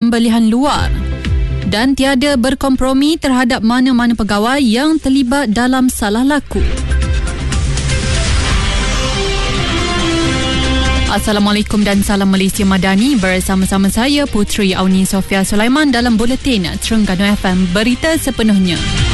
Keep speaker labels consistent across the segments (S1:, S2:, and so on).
S1: sembelihan luar. Dan tiada berkompromi terhadap mana-mana pegawai yang terlibat dalam salah laku. Assalamualaikum dan salam Malaysia Madani, bersama-sama saya Puteri Auni Sofia Sulaiman dalam Buletin Terengganu FM, berita sepenuhnya.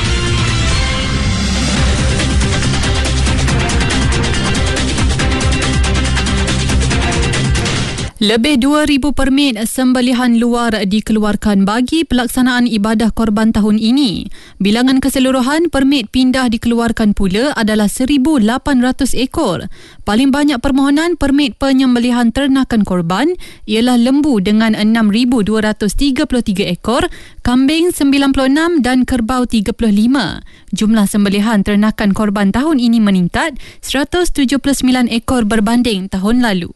S1: Lebih 2,000 permit sembelihan luar dikeluarkan bagi pelaksanaan ibadah Korban tahun ini. Bilangan keseluruhan permit pindah dikeluarkan pula adalah 1,800 ekor. Paling banyak permohonan permit penyembelihan ternakan korban ialah lembu dengan 6,233 ekor, kambing 96 dan kerbau 35. Jumlah sembelihan ternakan korban tahun ini meningkat 179 ekor berbanding tahun lalu.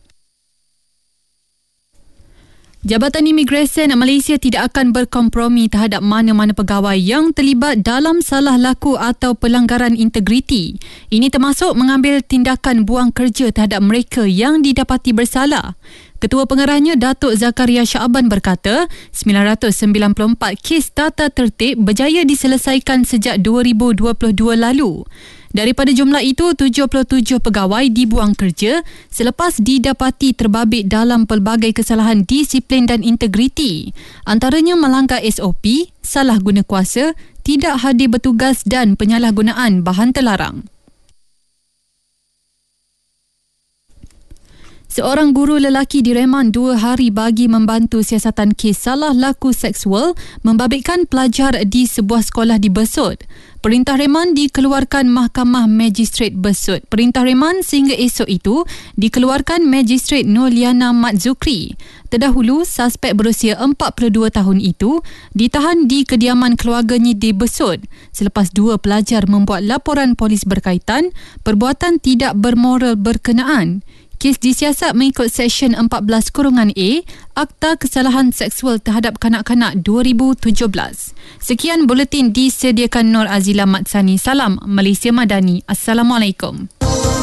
S1: Jabatan Imigresen Malaysia tidak akan berkompromi terhadap mana-mana pegawai yang terlibat dalam salah laku atau pelanggaran integriti. Ini termasuk mengambil tindakan buang kerja terhadap mereka yang didapati bersalah. Ketua Pengarahnya Datuk Zakaria Shaaban berkata, 994 kes tata tertib berjaya diselesaikan sejak 2022 lalu. Daripada jumlah itu, 77 pegawai dibuang kerja selepas didapati terbabit dalam pelbagai kesalahan disiplin dan integriti. Antaranya melanggar SOP, salah guna kuasa, tidak hadir bertugas dan penyalahgunaan bahan terlarang. Seorang guru lelaki direman 2 hari bagi membantu siasatan kes salah laku seksual membabitkan pelajar di sebuah sekolah di Besut. Perintah reman dikeluarkan Mahkamah Magistrate Besut. Perintah reman sehingga esok itu dikeluarkan Magistrate Nurliana Mat Zukri. Terdahulu, suspek berusia 42 tahun itu ditahan di kediaman keluarganya di Besut selepas 2 pelajar membuat laporan polis berkaitan perbuatan tidak bermoral berkenaan. Kes disiasat mengikut Seksyen 14(A) Akta Kesalahan Seksual Terhadap Kanak-Kanak 2017. Sekian buletin disediakan Nur Azila Matsani. Salam Malaysia Madani. Assalamualaikum.